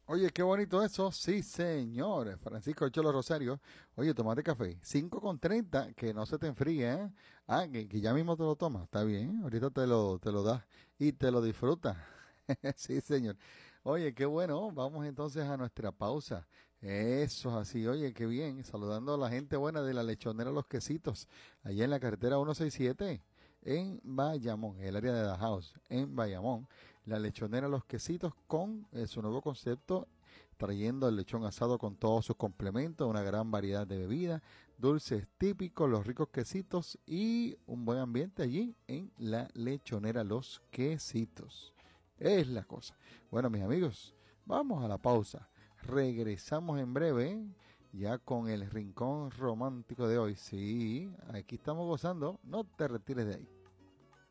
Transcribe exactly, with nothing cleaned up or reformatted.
Oye, qué bonito eso. Sí, señor. Francisco Cholo Rosario. Oye, tomate café. Cinco con treinta, que no se te enfríe, ¿eh? Ah, que, que ya mismo te lo tomas. Está bien. Ahorita te lo, te lo das y te lo disfrutas. Sí, señor. Oye, qué bueno. Vamos entonces a nuestra pausa. Eso es así. Oye, qué bien. Saludando a la gente buena de la Lechonera Los Quesitos. Allá en la carretera ciento sesenta y siete. En Bayamón, el área de The House, en Bayamón. La Lechonera Los Quesitos con eh, su nuevo concepto, trayendo el lechón asado con todos sus complementos, una gran variedad de bebidas, dulces típicos, los ricos quesitos y un buen ambiente allí en la Lechonera Los Quesitos. Es la cosa. Bueno, mis amigos, vamos a la pausa. Regresamos en breve, ¿eh? Ya con el rincón romántico de hoy. Sí, aquí estamos gozando. No te retires de ahí.